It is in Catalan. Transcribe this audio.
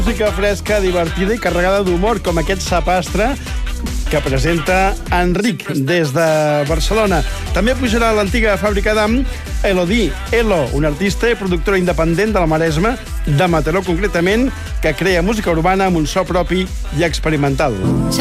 Música fresca, divertida i carregada d'humor, com aquest sapastre que presenta Enric des de Barcelona. També pujarà a l'antiga fàbrica d'Am Elodie Elo, una artista i productora independent de la Maresme, de Mataró concretament, que crea música urbana amb un so propi i experimental.